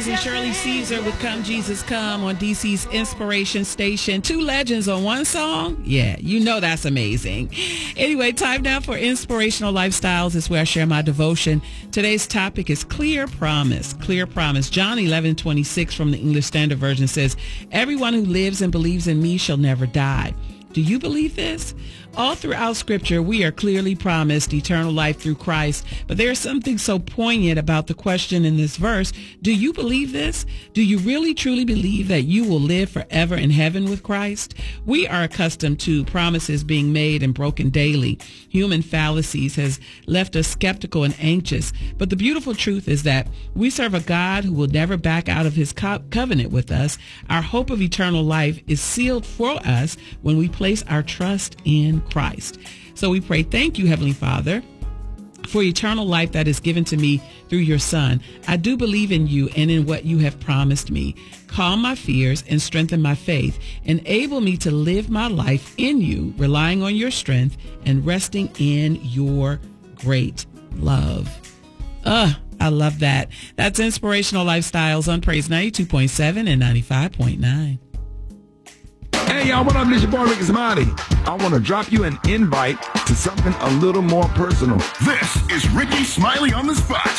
Moses and Shirley Caesar with Come Jesus Come on DC's Inspiration Station. Two legends on one song? Yeah, you know that's amazing. Anyway, time now for Inspirational Lifestyles. It's where I share my devotion. Today's topic is clear promise. Clear promise. John 11:26 from the English Standard Version says, "Everyone who lives and believes in me shall never die." Do you believe this? All throughout Scripture, we are clearly promised eternal life through Christ, but there is something so poignant about the question in this verse. Do you believe this? Do you really truly believe that you will live forever in heaven with Christ? We are accustomed to promises being made and broken daily. Human fallacies has left us skeptical and anxious, but the beautiful truth is that we serve a God who will never back out of his covenant with us. Our hope of eternal life is sealed for us when we place our trust in Christ. So we pray, thank you, Heavenly Father, for eternal life that is given to me through your Son. I do believe in you and in what you have promised me. Calm my fears and strengthen my faith. Enable me to live my life in you, relying on your strength and resting in your great love. I love that. That's Inspirational Lifestyles on Praise 92.7 and 95.9. Hey y'all, what up? This your boy Ricky Smiley. I want to drop you an invite to something a little more personal. This is Ricky Smiley on the Spot.